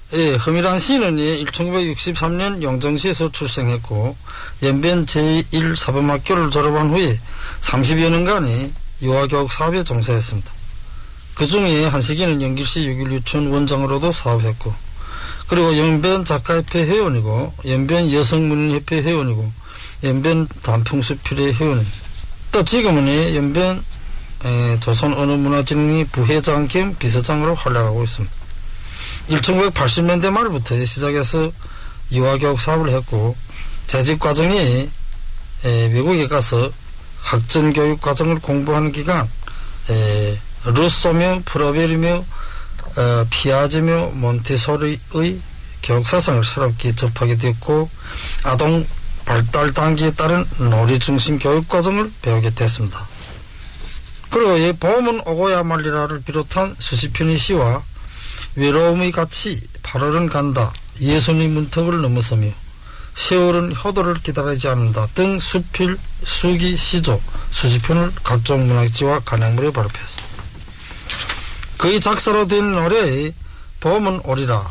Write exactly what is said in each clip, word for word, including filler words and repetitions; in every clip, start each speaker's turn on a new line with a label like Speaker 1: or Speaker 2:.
Speaker 1: 예, 허미란 시인은 천구백육십삼 년 영정시에서 출생했고 연변 제일 사범학교를 졸업한 후에 삼십여 년간의 유아교육 사업에 종사했습니다. 그 중에 한 시기는 영길시 육일유치원 원장으로도 사업했고, 그리고 연변 작가협회 회원이고 연변 여성문인협회 회원이고 연변 단풍수필회 회원입니다. 또 지금은 연변 조선언어문화진흥회 부회장 겸 비서장으로 활약하고 있습니다. 천구백팔십 년대 말부터 시작해서 유아교육 사업을 했고, 재직 과정이 미국에 가서 학전교육 과정을 공부하는 기간 루소며 프로베르며 어, 피아제며 몬테소리의 교육사상을 새롭게 접하게 됐고, 아동 발달 단계에 따른 놀이 중심 교육 과정을 배우게 됐습니다. 그리고 이 봄은 오고야 말리라를 비롯한 수십 편의 시와 외로움의 가치, 팔월은 간다, 예순의 문턱을 넘어서며 세월은 효도를 기다리지 않는다 등 수필, 수기, 시조, 수십 편을 각종 문학지와 간행물에 발표했습니다. 그의 작사로 된 노래에 봄은 오리라,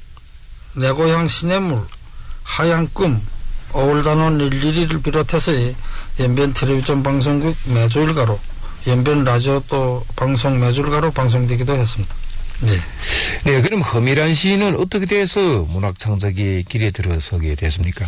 Speaker 1: 내 고향 시냇물, 하얀 꿈, 어울다는 일일이를 비롯해서 연변 텔레비전 방송국 매주일가로, 연변 라디오 또 방송 매주일가로 방송되기도 했습니다. 네.
Speaker 2: 네, 그럼 허미란 시인은 어떻게 돼서 문학 창작의 길에 들어서게 됐습니까?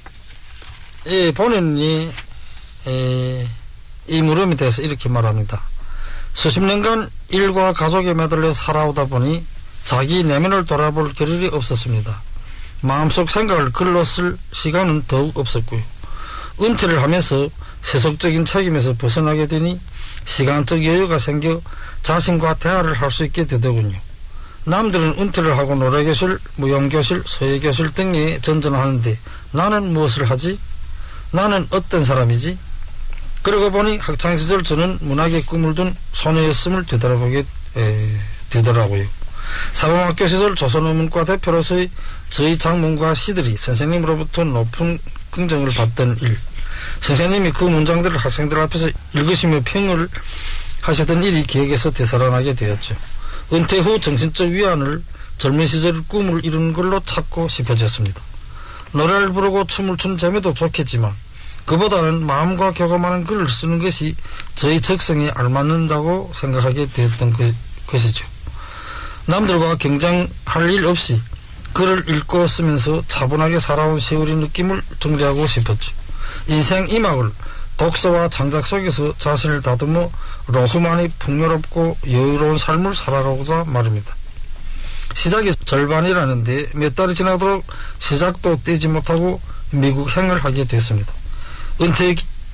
Speaker 1: 예, 본인이 에, 이 물음에 대해서 이렇게 말합니다. 수십 년간 일과 가족에 매달려 살아오다 보니 자기 내면을 돌아볼 겨를이 없었습니다. 마음속 생각을 글로 쓸 시간은 더욱 없었고요. 은퇴를 하면서 세속적인 책임에서 벗어나게 되니 시간적 여유가 생겨 자신과 대화를 할 수 있게 되더군요. 남들은 은퇴를 하고 노래교실, 무용교실, 서예교실 등에 전전하는데 나는 무엇을 하지? 나는 어떤 사람이지? 그러고 보니 학창시절 저는 문학의 꿈을 둔 소녀였음을 되돌아보게 에, 되더라고요. 사범학교 시절 조선어문과 대표로서의 저희 장문과 시들이 선생님으로부터 높은 긍정을 받던 일, 선생님이 그 문장들을 학생들 앞에서 읽으시며 평을 하시던 일이 기억에서 되살아나게 되었죠. 은퇴 후 정신적 위안을 젊은 시절 꿈을 이루는 걸로 찾고 싶어졌습니다. 노래를 부르고 춤을 춘 재미도 좋겠지만 그보다는 마음과 교감하는 글을 쓰는 것이 저희 적성에 알맞는다고 생각하게 되었던 그, 것이죠. 남들과 경쟁할 일 없이 글을 읽고 쓰면서 차분하게 살아온 세월의 느낌을 정리하고 싶었죠. 인생 이막을 독서와 창작 속에서 자신을 다듬어 로후만이 풍요롭고 여유로운 삶을 살아가고자 말입니다. 시작이 절반이라는데 몇 달이 지나도록 시작도 떼지 못하고 미국행을 하게 됐습니다. 은퇴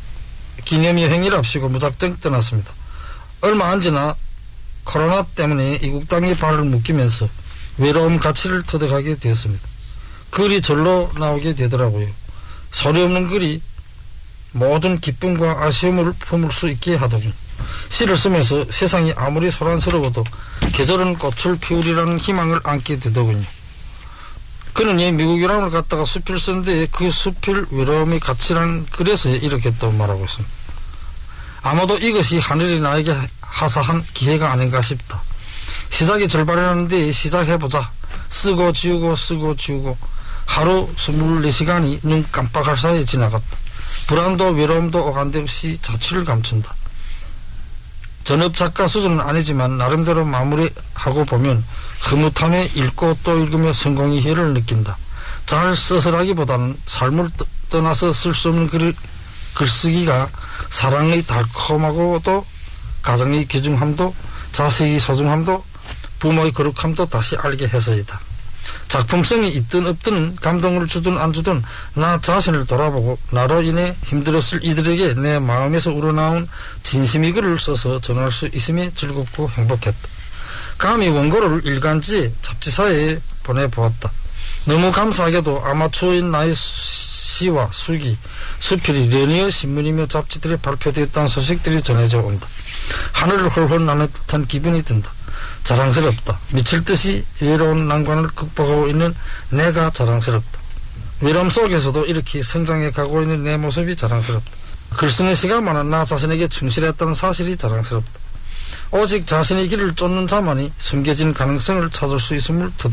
Speaker 1: 기념여행이랍시고 무작정 떠났습니다. 얼마 안 지나 코로나 때문에 이국 땅에 발을 묶이면서 외로움 가치를 터득하게 되었습니다. 글이 절로 나오게 되더라고요. 소리 없는 글이 모든 기쁨과 아쉬움을 품을 수 있게 하더군요. 시를 쓰면서 세상이 아무리 소란스러워도 계절은 꽃을 피우리라는 희망을 안게 되더군요. 그는 이 미국 유람을 갔다가 수필 쓰는데 그 수필 외로움의 가치라는 글에서 이렇게 또 말하고 있습니다. 아마도 이것이 하늘이 나에게 하사한 기회가 아닌가 싶다. 시작이 절반이라는데 시작해보자. 쓰고 지우고 쓰고 지우고 하루 스물네 시간이 눈 깜빡할 사이에 지나갔다. 불안도 외로움도 오간데 없이 자취를 감춘다. 전업작가 수준은 아니지만 나름대로 마무리하고 보면 흐뭇함에 읽고 또 읽으며 성공의 희열을 느낀다. 잘 써서라기보다는 삶을 떠나서 쓸 수 없는 글, 글쓰기가 사랑의 달콤하고도 가정의 귀중함도 자식의 소중함도 부모의 거룩함도 다시 알게 해서이다. 작품성이 있든 없든 감동을 주든 안 주든 나 자신을 돌아보고 나로 인해 힘들었을 이들에게 내 마음에서 우러나온 진심의 글을 써서 전할 수 있음에 즐겁고 행복했다. 감히 원고를 일간지에 잡지사에 보내보았다. 너무 감사하게도 아마추어인 나의 시와 수기, 수필이 연이어 신문이며 잡지들에 발표되었다는 소식들이 전해져 온다. 하늘을 홀홀 나는 듯한 기분이 든다. 자랑스럽다. 미칠 듯이 외로운 난관을 극복하고 있는 내가 자랑스럽다. 외로움 속에서도 이렇게 성장해 가고 있는 내 모습이 자랑스럽다. 글 쓰는 시간만은 나 자신에게 충실했다는 사실이 자랑스럽다. 오직 자신의 길을 쫓는 자만이 숨겨진 가능성을 찾을 수 있음을